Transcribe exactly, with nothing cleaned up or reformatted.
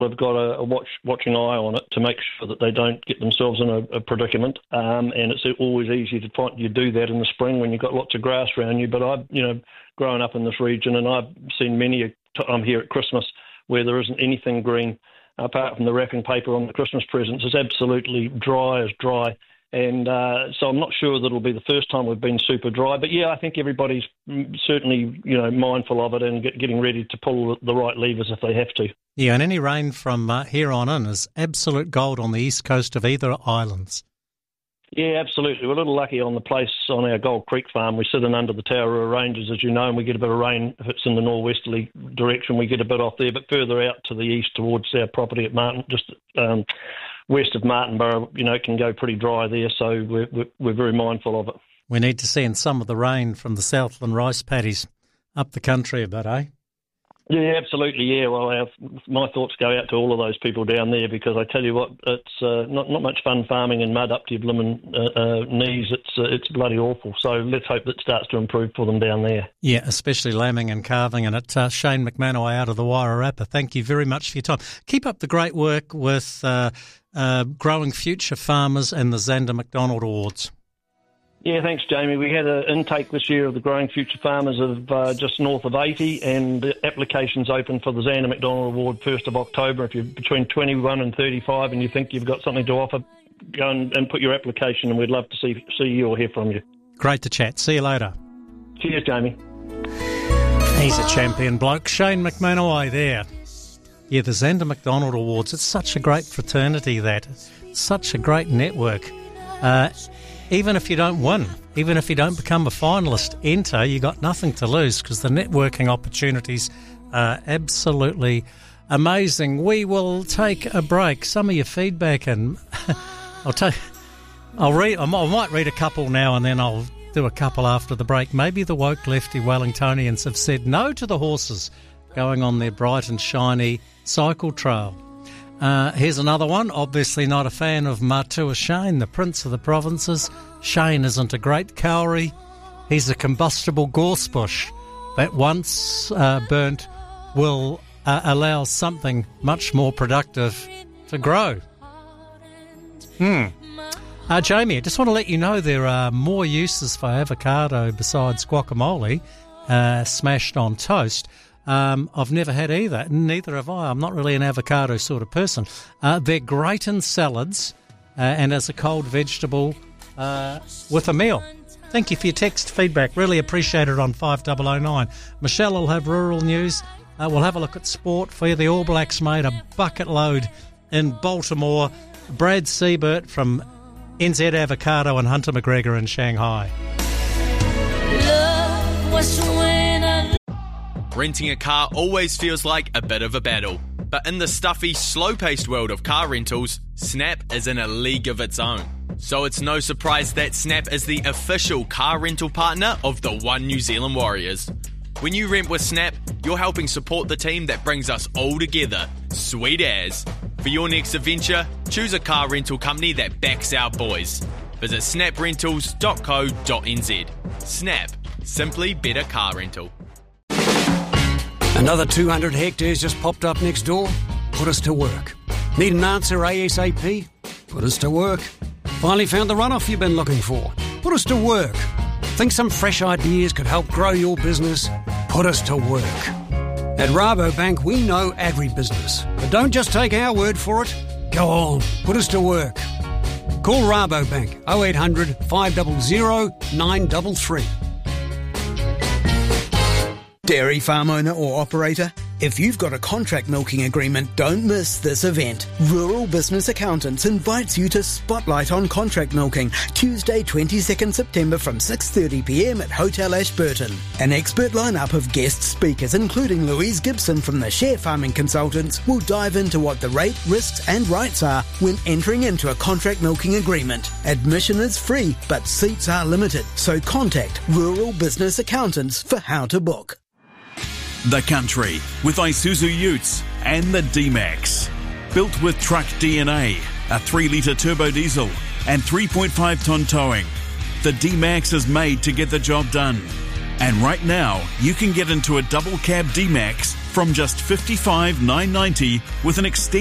have got a, a watch, watching eye on it to make sure that they don't get themselves in a, a predicament. Um, and it's always easy to find you do that in the spring when you've got lots of grass around you. But I've, you know, grown up in this region, and I've seen many a time here at Christmas where there isn't anything green apart from the wrapping paper on the Christmas presents. It's absolutely dry as dry. And uh, so I'm not sure that it'll be the first time we've been super dry. But, yeah, I think everybody's certainly, you know, mindful of it and get, getting ready to pull the right levers if they have to. Yeah, and any rain from uh, here on in is absolute gold on the east coast of either islands. Yeah, absolutely. We're a little lucky on the place on our Gold Creek farm. We sit in under the Taurua Ranges, as you know, and we get a bit of rain. If it's in the northwesterly direction, we get a bit off there. But further out to the east towards our property at Martin, just um, west of Martinborough, you know, it can go pretty dry there. So we're, we're, we're very mindful of it. We need to send some of the rain from the Southland rice paddies up the country a bit, eh? Yeah, absolutely, yeah. Well, our, my thoughts go out to all of those people down there, because I tell you what, it's uh, not not much fun farming in mud up to your blooming uh, uh, knees. It's uh, it's bloody awful. So let's hope that starts to improve for them down there. Yeah, especially lambing and calving. And it, uh, Shane McManaway out of the Wairarapa, thank you very much for your time. Keep up the great work with uh, uh, Growing Future Farmers and the Xander McDonald Awards. Yeah, thanks, Jamie. We had an intake this year of the Growing Future Farmers of uh, just north of eighty, and the applications open for the Xander McDonald Award first of October. If you're between twenty-one and thirty-five and you think you've got something to offer, go and, and put your application, and we'd love to see see you or hear from you. Great to chat. See you later. Cheers, Jamie. He's a champion bloke. Shane McManaway there. Yeah, the Xander McDonald Awards. It's such a great fraternity, that. Such a great network. Uh, even if you don't win, even if you don't become a finalist, enter, you got nothing to lose, because the networking opportunities are absolutely amazing. We will take a break. Some of your feedback, and I'll take, I'll read, I might read a couple now, and then I'll do a couple after the break. Maybe the woke lefty Wellingtonians have said no to the horses going on their bright and shiny cycle trail. Uh, here's another one. Obviously not a fan of Matua Shane, the Prince of the Provinces. Shane isn't a great cowrie. He's a combustible gorse bush that once uh, burnt will uh, allow something much more productive to grow. Hmm. Uh, Jamie, I just want to let you know there are more uses for avocado besides guacamole, uh, smashed on toast. Um, I've never had either. Neither have I. I'm not really an avocado sort of person. Uh, they're great in salads uh, and as a cold vegetable uh, with a meal. Thank you for your text feedback. Really appreciate it on five oh oh nine. Michelle will have rural news. Uh, we'll have a look at sport for you. The All Blacks made a bucket load in Baltimore. Brad Siebert from N Z Avocado and Hunter McGregor in Shanghai. Love was when I... Renting a car always feels like a bit of a battle. But in the stuffy, slow-paced world of car rentals, Snap is in a league of its own. So it's no surprise that Snap is the official car rental partner of the One New Zealand Warriors. When you rent with Snap, you're helping support the team that brings us all together. Sweet as. For your next adventure, choose a car rental company that backs our boys. Visit snap rentals dot co dot n z. Snap. Simply better car rental. Another two hundred hectares just popped up next door? Put us to work. Need an answer ASAP? Put us to work. Finally found the runoff you've been looking for? Put us to work. Think some fresh ideas could help grow your business? Put us to work. At Rabobank, we know agribusiness. But don't just take our word for it. Go on, put us to work. Call Rabobank oh eight hundred, five hundred, nine three three. Dairy farm owner or operator, if you've got a contract milking agreement, don't miss this event. Rural Business Accountants invites you to Spotlight on Contract Milking, Tuesday twenty-second September from six thirty p m at Hotel Ashburton. An expert lineup of guest speakers, including Louise Gibson from the Share Farming Consultants, will dive into what the rate, risks and rights are when entering into a contract milking agreement. Admission is free, but seats are limited, so contact Rural Business Accountants for how to book. The Country with Isuzu Utes and the D-Max. Built with truck D N A, a three litre turbo diesel and three point five tonne towing. The D-Max is made to get the job done. And right now, you can get into a double cab D-Max from just fifty-five thousand nine hundred ninety with an extended